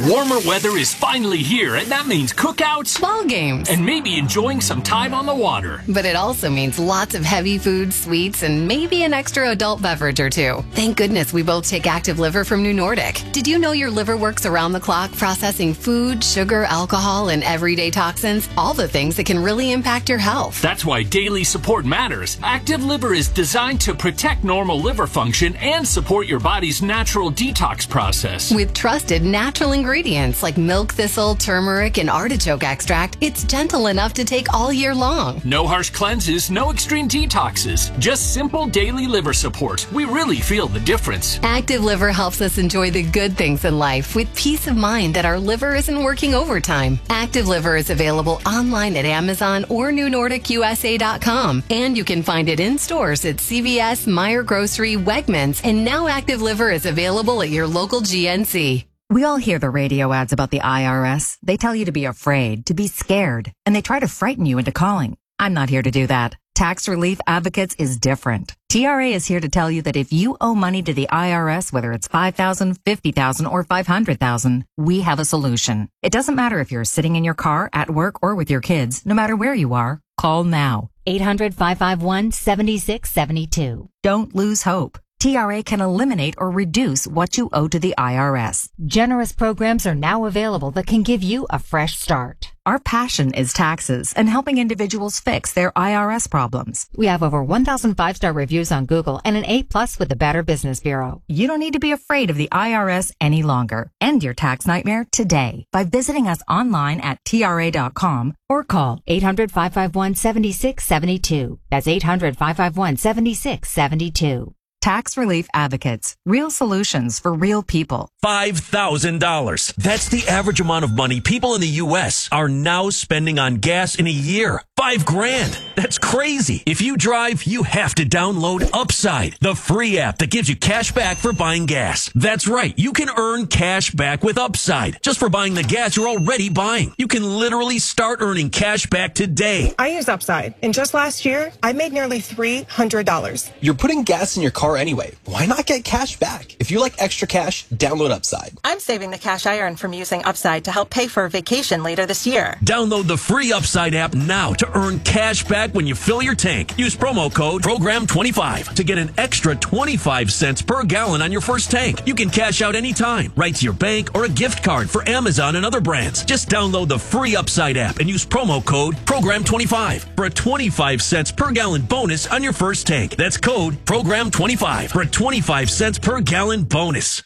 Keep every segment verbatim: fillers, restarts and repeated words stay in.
Warmer weather is finally here, and that means cookouts, ball games, and maybe enjoying some time on the water. But it also means lots of heavy food, sweets, and maybe an extra adult beverage or two. Thank goodness we both take Active Liver from New Nordic. Did you know your liver works around the clock processing food, sugar, alcohol, and everyday toxins? All the things that can really impact your health. That's why daily support matters. Active Liver is designed to protect normal liver function and support your body's natural detox process. With trusted natural ingredients like milk thistle, turmeric, and artichoke extract, it's gentle enough to take all year long. No harsh cleanses, no extreme detoxes. Just simple daily liver support. We really feel the difference. Active Liver helps us enjoy the good things in life with peace of mind that our liver isn't working overtime. Active Liver is available online at Amazon or new nordic u s a dot com. And you can find it in stores at C V S, Meijer Grocery, Wegmans, and now Active Liver is available at your local G N C. We all hear the radio ads about the I R S. They tell you to be afraid, to be scared, and they try to frighten you into calling. I'm not here to do that. Tax Relief Advocates is different. T R A is here to tell you that if you owe money to the I R S, whether it's five thousand dollars, fifty thousand dollars, or five hundred thousand dollars, we have a solution. It doesn't matter if you're sitting in your car, at work, or with your kids. No matter where you are, call now. eight hundred, five five one, seven six seven two. Don't lose hope. T R A can eliminate or reduce what you owe to the I R S. Generous programs are now available that can give you a fresh start. Our passion is taxes and helping individuals fix their I R S problems. We have over one thousand five-star reviews on Google and an A plus with the Better Business Bureau. You don't need to be afraid of the I R S any longer. End your tax nightmare today by visiting us online at T R A dot com or call eight hundred, five five one, seven six seven two. That's eight hundred, five five one, seven six seven two. Tax Relief Advocates. Real solutions for real people. five thousand dollars. That's the average amount of money people in the U S are now spending on gas in a year. Five grand. That's crazy. If you drive, you have to download Upside, the free app that gives you cash back for buying gas. That's right. You can earn cash back with Upside just for buying the gas you're already buying. You can literally start earning cash back today. I use Upside, and just last year, I made nearly three hundred dollars. You're putting gas in your car anyway. Why not get cash back? If you like extra cash, download Upside. I'm saving the cash I earn from using Upside to help pay for a vacation later this year. Download the free Upside app now to earn cash back when you fill your tank. Use promo code program twenty-five to get an extra twenty-five cents per gallon on your first tank. You can cash out anytime, right to your bank or a gift card for Amazon and other brands. Just download the free Upside app and use promo code program twenty-five for a twenty-five cents per gallon bonus on your first tank. That's code program twenty-five for a twenty-five cents per gallon bonus.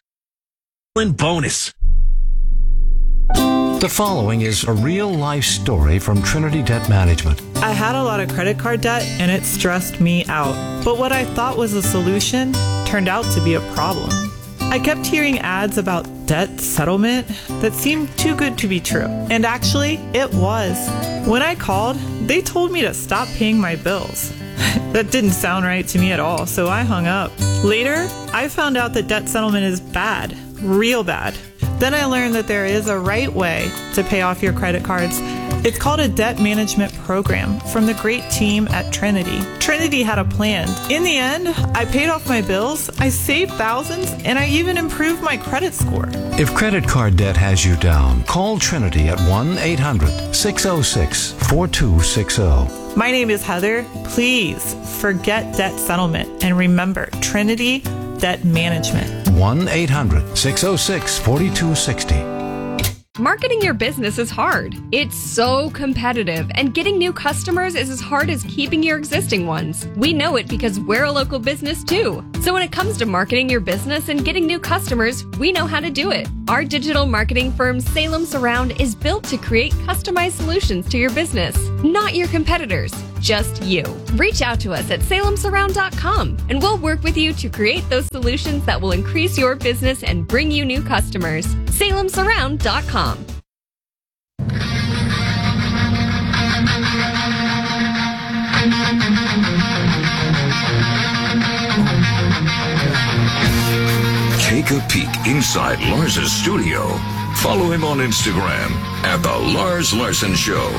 Bonus. The following is a real-life story from Trinity Debt Management. I had a lot of credit card debt, and it stressed me out. But what I thought was a solution turned out to be a problem. I kept hearing ads about debt settlement that seemed too good to be true. And actually, it was. When I called, they told me to stop paying my bills. That didn't sound right to me at all, so I hung up. Later, I found out that debt settlement is bad, real bad. Then I learned that there is a right way to pay off your credit cards. It's called a debt management program from the great team at Trinity. Trinity had a plan. In the end, I paid off my bills, I saved thousands, and I even improved my credit score. If credit card debt has you down, call Trinity at one eight hundred, six oh six, four two six oh. My name is Heather. Please forget debt settlement and remember Trinity Debt Management. one eight hundred, six oh six, four two six oh. Marketing your business is hard. It's so competitive, and getting new customers is as hard as keeping your existing ones. We know it because we're a local business too. So when it comes to marketing your business and getting new customers, we know how to do it. Our digital marketing firm, Salem Surround, is built to create customized solutions to your business, not your competitors, just you. Reach out to us at salem surround dot com, and we'll work with you to create those solutions that will increase your business and bring you new customers. salem surround dot com. Take a peek inside Lars's studio. Follow him on Instagram at The Lars Larson Show.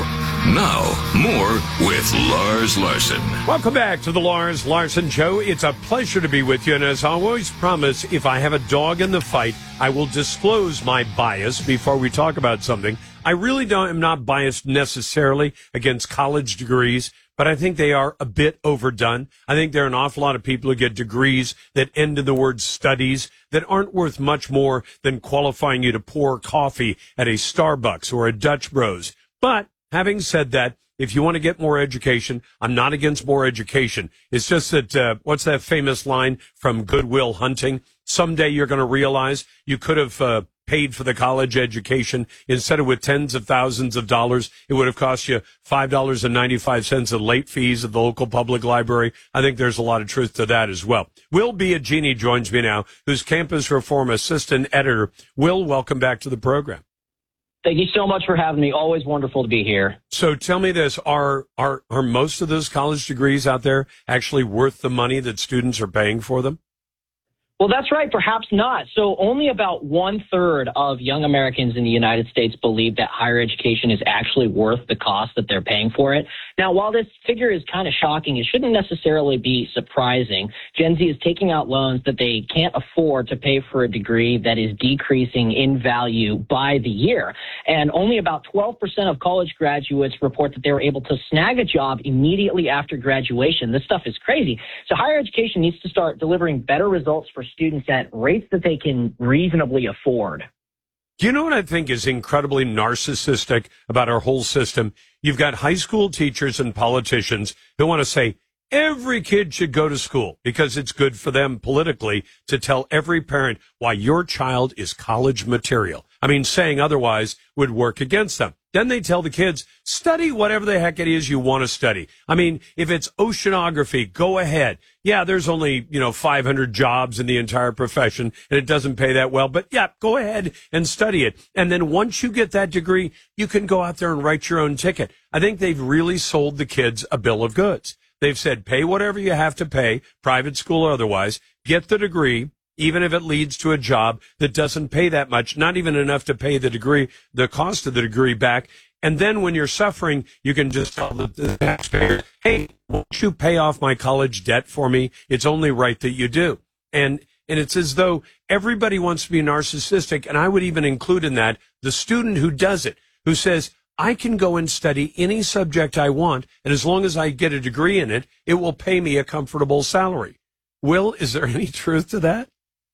Now, more with Lars Larson. Welcome back to the Lars Larson Show. It's a pleasure to be with you. And as I always promise, if I have a dog in the fight, I will disclose my bias before we talk about something. I really don't, am not biased necessarily against college degrees, but I think they are a bit overdone. I think there are an awful lot of people who get degrees that end in the word studies that aren't worth much more than qualifying you to pour coffee at a Starbucks or a Dutch Bros. But having said that, if you want to get more education, I'm not against more education. It's just that, uh, what's that famous line from Good Will Hunting? Someday you're going to realize you could have uh, paid for the college education. Instead of with tens of thousands of dollars, it would have cost you five dollars and ninety-five cents in late fees at the local public library. I think there's a lot of truth to that as well. Will Biagini joins me now, who's Campus Reform Assistant Editor. Will, welcome back to the program. Thank you so much for having me. Always wonderful to be here. So tell me this, are, are, are most of those college degrees out there actually worth the money that students are paying for them? Well, that's right. Perhaps not. So only about one third of young Americans in the United States believe that higher education is actually worth the cost that they're paying for it. Now, while this figure is kind of shocking, it shouldn't necessarily be surprising. Gen Z is taking out loans that they can't afford to pay for a degree that is decreasing in value by the year. And only about twelve percent of college graduates report that they were able to snag a job immediately after graduation. This stuff is crazy. So higher education needs to start delivering better results for students at rates that they can reasonably afford. Do you know what I think is incredibly narcissistic about our whole system? You've got high school teachers and politicians who want to say every kid should go to school because it's good for them politically to tell every parent why your child is college material. I mean, saying otherwise would work against them. Then they tell the kids, study whatever the heck it is you want to study. I mean, if it's oceanography, go ahead. Yeah, there's only, you know, five hundred jobs in the entire profession, and it doesn't pay that well. But, yeah, go ahead and study it. And then once you get that degree, you can go out there and write your own ticket. I think they've really sold the kids a bill of goods. They've said, pay whatever you have to pay, private school or otherwise, get the degree, even if it leads to a job that doesn't pay that much, not even enough to pay the degree, the cost of the degree back. And then when you're suffering, you can just tell the, the taxpayer, hey, won't you pay off my college debt for me? It's only right that you do. And and it's as though everybody wants to be narcissistic, and I would even include in that the student who does it, who says, I can go and study any subject I want, and as long as I get a degree in it, it will pay me a comfortable salary. Will, is there any truth to that?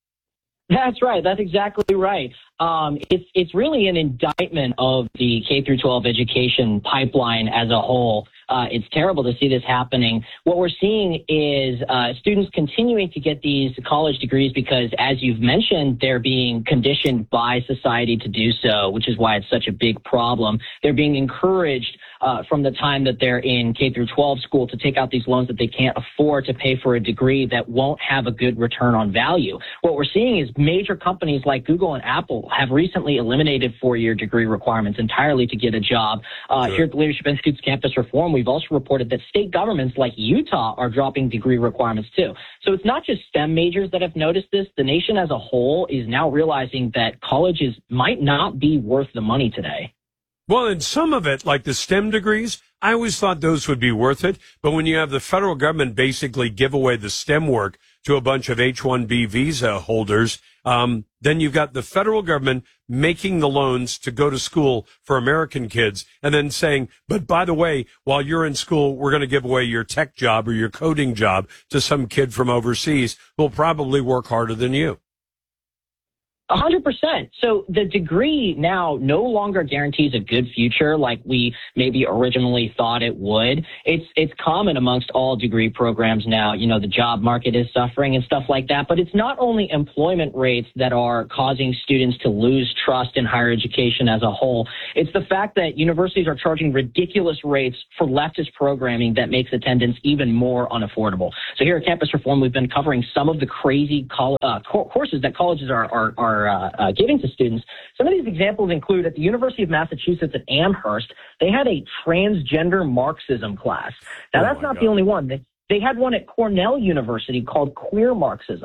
That's right. That's exactly right. Um, it's it's really an indictment of the K through twelve education pipeline as a whole. Uh, it's terrible to see this happening. What we're seeing is uh, students continuing to get these college degrees because, as you've mentioned, they're being conditioned by society to do so, which is why it's such a big problem. They're being encouraged uh, from the time that they're in K through twelve school to take out these loans that they can't afford to pay for a degree that won't have a good return on value. What we're seeing is major companies like Google and Apple have recently eliminated four-year degree requirements entirely to get a job. Uh, sure. Here at the Leadership Institute's Campus Reform, we've also reported that state governments like Utah are dropping degree requirements too. So it's not just STEM majors that have noticed this. The nation as a whole is now realizing that colleges might not be worth the money today. Well, and some of it, like the STEM degrees, I always thought those would be worth it. But when you have the federal government basically give away the STEM work to a bunch of H one B visa holders, um, then you've got the federal government making the loans to go to school for American kids and then saying, but by the way, while you're in school, we're going to give away your tech job or your coding job to some kid from overseas who'll probably work harder than you. A hundred percent. So the degree now no longer guarantees a good future like we maybe originally thought it would. It's it's common amongst all degree programs now. You know, the job market is suffering and stuff like that. But it's not only employment rates that are causing students to lose trust in higher education as a whole. It's the fact that universities are charging ridiculous rates for leftist programming that makes attendance even more unaffordable. So here at Campus Reform, we've been covering some of the crazy col- uh, co- courses that colleges are are, are Uh, uh, giving to students. Some of these examples include at the University of Massachusetts at Amherst, they had a transgender Marxism class. Now, oh that's not God. the only one. They, they had one at Cornell University called Queer Marxism.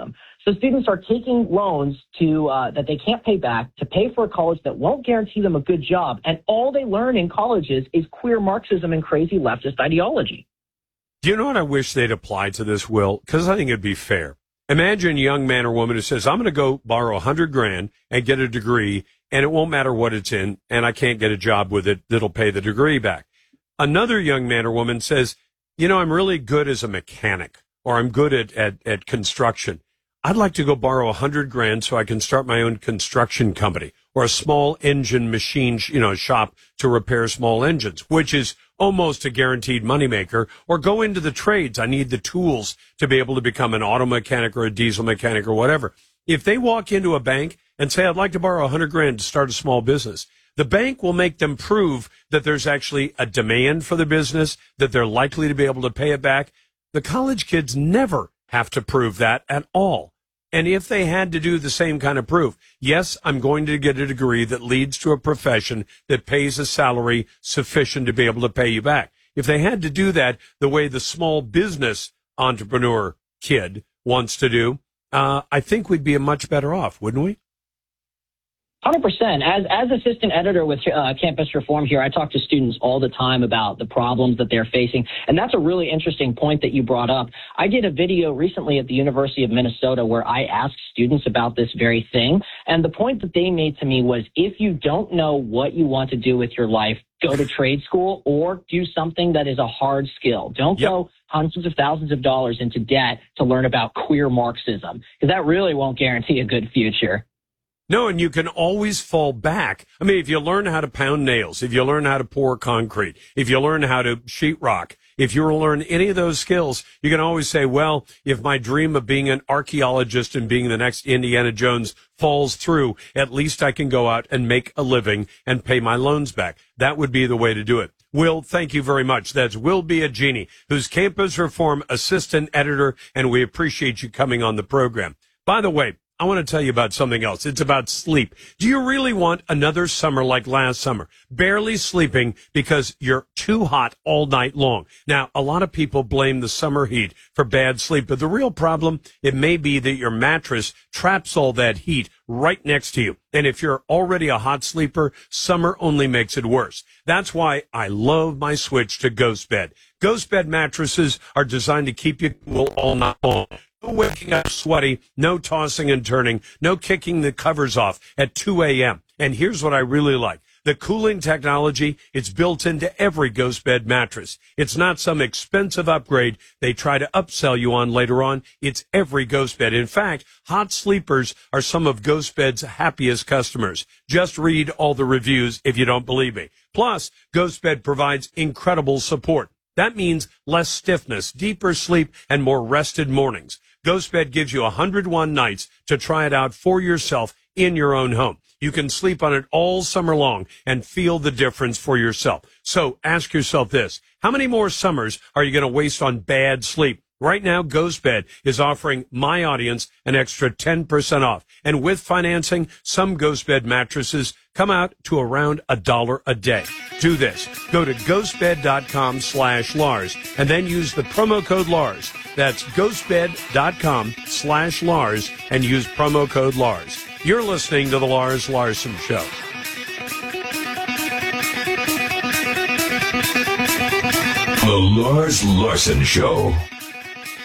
So students are taking loans to uh, that they can't pay back to pay for a college that won't guarantee them a good job. And all they learn in colleges is queer Marxism and crazy leftist ideology. Do you know what I wish they'd apply to this, Will? Because I think it'd be fair. Imagine a young man or woman who says, I'm going to go borrow a hundred grand and get a degree, and it won't matter what it's in, and I can't get a job with it that'll pay the degree back. Another young man or woman says, you know, I'm really good as a mechanic, or I'm good at, at, at construction. I'd like to go borrow a hundred grand so I can start my own construction company or a small engine machine, you know, shop to repair small engines, which is almost a guaranteed moneymaker, or go into the trades. I need the tools to be able to become an auto mechanic or a diesel mechanic or whatever. If they walk into a bank and say, I'd like to borrow a hundred grand to start a small business, the bank will make them prove that there's actually a demand for the business, that they're likely to be able to pay it back. The college kids never have to prove that at all. And if they had to do the same kind of proof, yes, I'm going to get a degree that leads to a profession that pays a salary sufficient to be able to pay you back. If they had to do that the way the small business entrepreneur kid wants to do, uh, I think we'd be much better off, wouldn't we? one hundred percent. As as assistant editor with uh, Campus Reform here, I talk to students all the time about the problems that they're facing. And that's a really interesting point that you brought up. I did a video recently at the University of Minnesota where I asked students about this very thing. And the point that they made to me was, if you don't know what you want to do with your life, go to trade school or do something that is a hard skill. Don't yep. go hundreds of thousands of dollars into debt to learn about queer Marxism, because that really won't guarantee a good future. No, and you can always fall back. I mean, if you learn how to pound nails, if you learn how to pour concrete, if you learn how to sheetrock, if you learn any of those skills, you can always say, well, if my dream of being an archaeologist and being the next Indiana Jones falls through, at least I can go out and make a living and pay my loans back. That would be the way to do it. Will, thank you very much. That's Will Biagini, who's Campus Reform Assistant Editor, and we appreciate you coming on the program. By the way, I want to tell you about something else. It's about sleep. Do you really want another summer like last summer? Barely sleeping because you're too hot all night long. Now, a lot of people blame the summer heat for bad sleep, but the real problem, it may be that your mattress traps all that heat right next to you. And if you're already a hot sleeper, summer only makes it worse. That's why I love my switch to Ghost Bed. Ghost Bed mattresses are designed to keep you cool all night long. No waking up sweaty, no tossing and turning, no kicking the covers off at two a.m. And here's what I really like. The cooling technology, it's built into every Ghost Bed mattress. It's not some expensive upgrade they try to upsell you on later on. It's every Ghost Bed. In fact, hot sleepers are some of Ghost Bed's happiest customers. Just read all the reviews if you don't believe me. Plus, Ghost Bed provides incredible support. That means less stiffness, deeper sleep, and more rested mornings. Ghost Bed gives you one hundred one nights to try it out for yourself in your own home. You can sleep on it all summer long and feel the difference for yourself. So ask yourself this: how many more summers are you going to waste on bad sleep? Right now, Ghost Bed is offering my audience an extra ten percent off. And with financing, some Ghost Bed mattresses come out to around a dollar a day. Do this. Go to ghostbed.com slash Lars and then use the promo code Lars. That's ghostbed.com slash Lars and use promo code Lars. You're listening to The Lars Larson Show. The Lars Larson Show.